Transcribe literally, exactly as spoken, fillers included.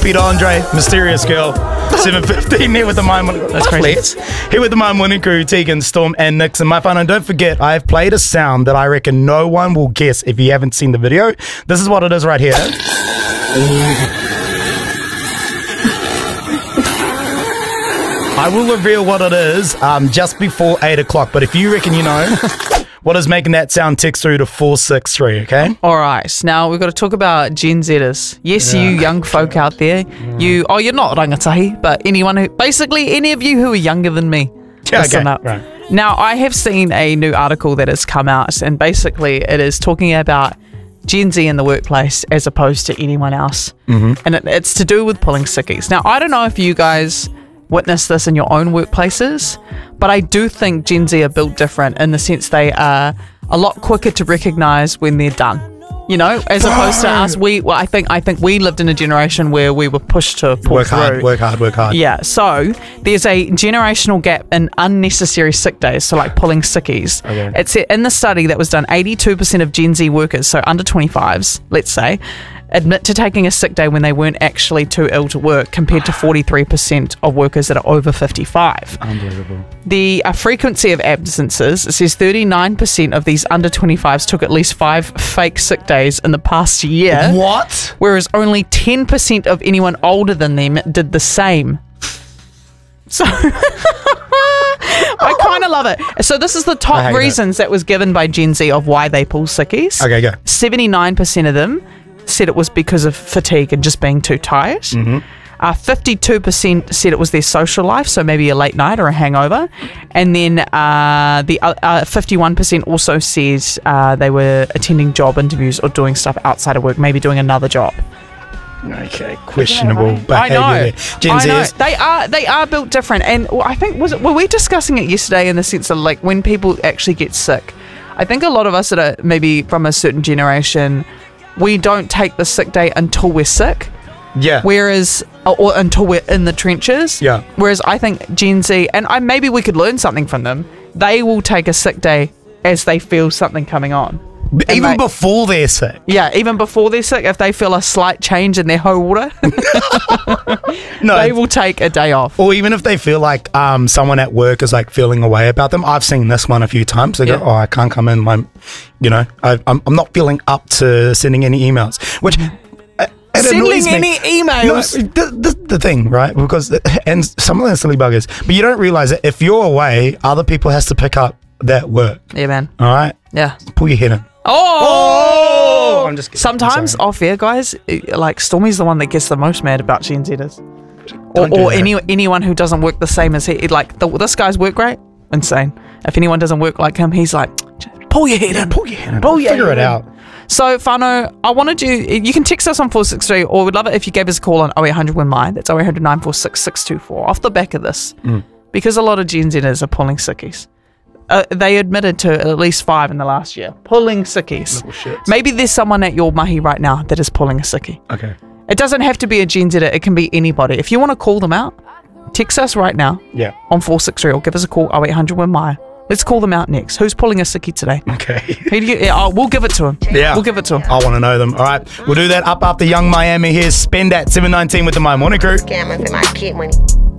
Peter Andre, Mysterious Girl, seven fifteen here with the Mind Winning Crew. That's crazy. Here with the Mind Winning Crew, Tegan, Storm, and Nix. And my fun, and don't forget, I've played a sound that I reckon no one will guess if you haven't seen the video. This is what it is right here. I will reveal what it is um, just before eight o'clock, but if you reckon you know what is making that sound, text through to four six three, okay? All right, now we've got to talk about Gen Zers. Yes, Yeah. you young folk out there, you, oh, you're not rangatahi, but anyone who, basically any of you who are younger than me, Yeah, listen okay, up. right. Now, I have seen a new article that has come out, and basically it is talking about Gen Z in the workplace as opposed to anyone else. Mm-hmm. And it, it's to do with pulling sickies. Now, I don't know if you guys witness this in your own workplaces, but I do think Gen Z are built different in the sense they are a lot quicker to recognize when they're done. You know, as opposed to us, we. Well, I think I think we lived in a generation where we were pushed to pull Work through. hard, work hard, work hard. Yeah, so there's a generational gap in unnecessary sick days, so like pulling sickies. Okay. It's in the study that was done, eighty-two percent of Gen Z workers, so under twenty-fives, let's say, admit to taking a sick day when they weren't actually too ill to work, compared to forty-three percent of workers that are over fifty-five. Unbelievable. The uh, frequency of absences, it says thirty-nine percent of these under twenty-fives took at least five fake sick days in the past year. What? Whereas only ten percent of anyone older than them did the same. So I kind of love it. So this is the I top hate reasons that was given by Gen Z of why they pull sickies. Okay, go. seventy-nine percent of them said it was because of fatigue and just being too tired. Mm-hmm. Uh, fifty-two percent said it was their social life, so maybe a late night or a hangover. And then uh, the uh, fifty-one percent also says uh, they were attending job interviews or doing stuff outside of work, maybe doing another job. Okay, questionable I behaviour know. there. Gen I know. Zers. They are they are built different, and I think was it, were we discussing it yesterday in the sense of like when people actually get sick. I think a lot of us that are maybe from a certain generation, we don't take the sick day until we're sick. Yeah. Whereas, or until we're in the trenches. Yeah. Whereas I think Gen Z, and I, maybe we could learn something from them, they will take a sick day as they feel something coming on. B- And Even they- before they're sick. Yeah, even before they're sick, if they feel a slight change in their hoe water, No. they will take a day off. Or even if they feel like um, someone at work is like feeling away about them. I've seen this one a few times. They Yeah. go, oh, I can't come in. My, you know, I, I'm, I'm not feeling up to sending any emails. Which uh, it Sending annoys me. any emails? No, the, the, the thing, right? Because, and some of them are silly buggers. But you don't realize that if you're away, other people has to pick up that work. Yeah, man. All right? Yeah. Pull your head in. Oh! Oh! I'm just kidding. Sometimes Sorry. off air, guys, it- like Stormy's the one that gets the most mad about Gen Zers. Or, Don't do or that. any, anyone who doesn't work the same as he. Like, the, this guy's work rate, insane. If anyone doesn't work like him, he's like, pull your head in. Pull your head in. Pull your Figure head it in. out. So, Whānau, I wanted you, you can text us on four six three, or we'd love it if you gave us a call on oh eight hundred when mine. That's oh eight hundred nine four six six two four. Off the back of this, Mm. because a lot of Gen Zers are pulling sickies. Uh, they admitted to at least five in the last year. Pulling sickies. Little shits. Maybe there's someone at your mahi right now that is pulling a sickie. Okay. It doesn't have to be a Gen Zer, it can be anybody. If you want to call them out, text us right now Yeah. on four six three or give us a call oh eight hundred when mine. Let's call them out next. Who's pulling a sickie today? Okay. Who do you, yeah, oh, we'll give it to him. Yeah. We'll give it to him. I want to know them. All right. We'll do that up after Young Miami. Here's Spend at seven nineteen with the My Morning Crew. Scammers in my kid money.